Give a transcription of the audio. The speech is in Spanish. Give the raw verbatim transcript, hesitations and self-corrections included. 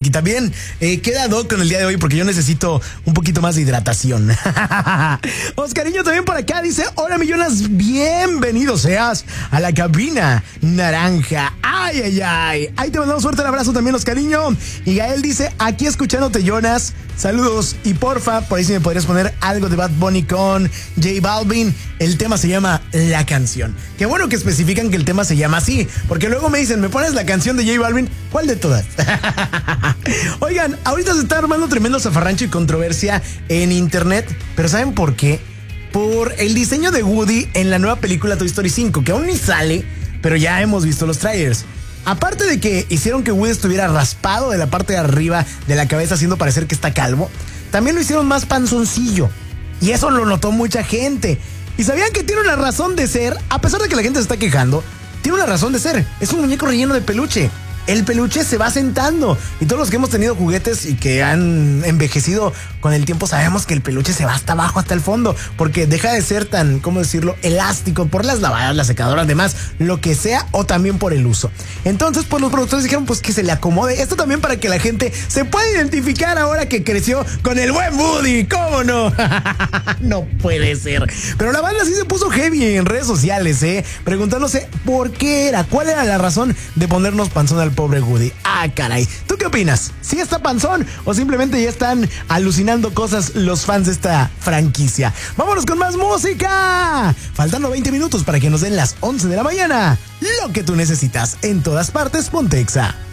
y también eh, queda doc con el día de hoy porque yo necesito un poquito más de hidratación. Oscarillo también por acá dice: hola millonas, bienvenido seas a la cabina naranja. Ay, ay, ay. Ahí te mandamos fuerte el abrazo también, Oscarillo. Y Gael dice: aquí escuchándote, Jonas. Saludos y porfa, por ahí si me podrías poner algo de Bad Bunny con J Balvin. El tema se llama La Canción. Qué bueno que especifican que el tema se llama así, porque luego me dicen: ¿me pones la canción de J Balvin? ¿Cuál de todas? Oigan, ahorita se está armando tremendo zafarrancho y controversia en internet, pero ¿saben por qué? Por el diseño de Woody en la nueva película Toy Story cinco, que aún ni sale, pero ya hemos visto los trailers. Aparte de que hicieron que Woody estuviera raspado de la parte de arriba de la cabeza, haciendo parecer que está calvo, también lo hicieron más panzoncillo. Y eso lo notó mucha gente. ¿Y sabían que tiene una razón de ser? A pesar de que la gente se está quejando, tiene una razón de ser. Es un muñeco relleno de peluche. El peluche se va sentando. Y todos los que hemos tenido juguetes y que han envejecido con el tiempo sabemos que el peluche se va hasta abajo, hasta el fondo, porque deja de ser tan, ¿cómo decirlo?, elástico por las lavadoras, las secadoras, demás, lo que sea, o también por el uso. Entonces, pues los productores dijeron pues que se le acomode. Esto también para que la gente se pueda identificar ahora que creció con el buen Woody. ¿Cómo no? No puede ser. Pero la banda sí se puso heavy en redes sociales, ¿eh? Preguntándose por qué era, cuál era la razón de ponernos panzón al pobre Woody. Ah, caray. ¿Tú qué opinas? ¿Sí está panzón o simplemente ya están alucinando cosas los fans de esta franquicia? ¡Vámonos con más música! Faltando veinte minutos para que nos den las once de la mañana. Lo que tú necesitas en todas partes, Pontexa.